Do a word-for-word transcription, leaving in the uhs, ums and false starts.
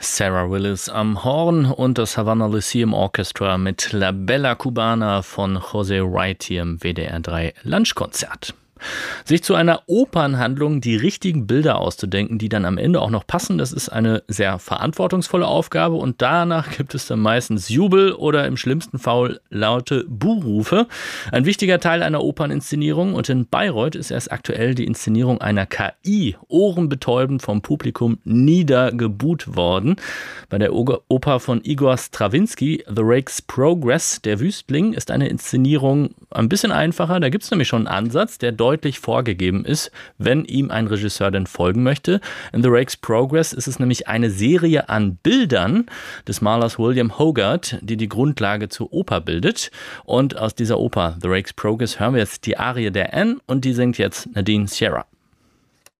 Sarah Willis am Horn und das Havana Lyceum Orchestra mit La Bella Cubana von José Wright hier im W D R drei Lunchkonzert. Sich zu einer Opernhandlung die richtigen Bilder auszudenken, die dann am Ende auch noch passen, das ist eine sehr verantwortungsvolle Aufgabe und danach gibt es dann meistens Jubel oder im schlimmsten Fall laute Buhrufe. Ein wichtiger Teil einer Operninszenierung und in Bayreuth ist erst aktuell die Inszenierung einer K I ohrenbetäubend vom Publikum niedergebuht worden. Bei der Oper von Igor Strawinski, The Rake's Progress, der Wüstling, ist eine Inszenierung ein bisschen einfacher. Da gibt es nämlich schon einen Ansatz, der deutlich vorgegeben ist, wenn ihm ein Regisseur denn folgen möchte. In The Rake's Progress ist es nämlich eine Serie an Bildern des Malers William Hogarth, die die Grundlage zur Oper bildet. Und aus dieser Oper, The Rake's Progress, hören wir jetzt die Arie der Anne und die singt jetzt Nadine Sierra.